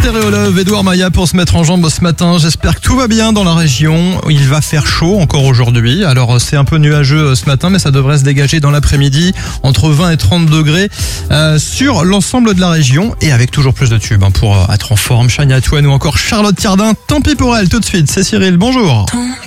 Stéréolove, Edouard Maya pour se mettre en jambe ce matin. J'espère que tout va bien dans la région. Il va faire chaud encore aujourd'hui. Alors c'est un peu nuageux ce matin, mais ça devrait se dégager dans l'après-midi entre 20 et 30 degrés sur l'ensemble de la région. Et avec toujours plus de tubes pour être en forme. Shania Twain ou encore Charlotte Cardin. Tant pis pour elle, tout de suite. C'est Cyril, bonjour.